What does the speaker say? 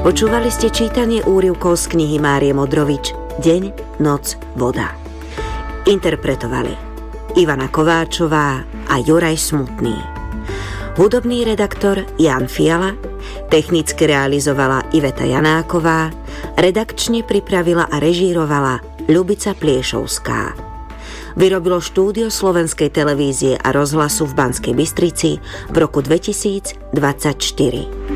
Počúvali ste čítanie úryvkov z knihy Márie Modrovič Deň, noc, voda. Interpretovali Ivana Kováčová a Juraj Smutný. Hudobný redaktor Jan Fiala, technicky realizovala Iveta Janáková, redakčne pripravila a režírovala Ľubica Pliešovská. Vyrobilo štúdio Slovenskej televízie a rozhlasu v Banskej Bystrici v roku 2024.